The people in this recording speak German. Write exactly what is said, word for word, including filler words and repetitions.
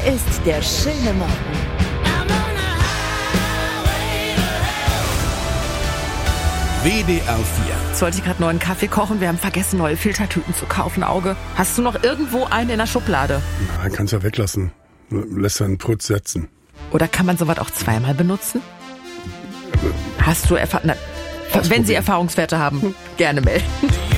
ist der schöne Morgen. W D R vier. Jetzt wollte ich gerade neuen Kaffee kochen. Wir haben vergessen, neue Filtertüten zu kaufen, Auge. Hast du noch irgendwo einen in der Schublade? Nein, kannst ja weglassen. Lässt einen Putz setzen. Oder kann man sowas auch zweimal benutzen? Hast du Erfahrung? Wenn Sie Erfahrungswerte haben, gerne melden.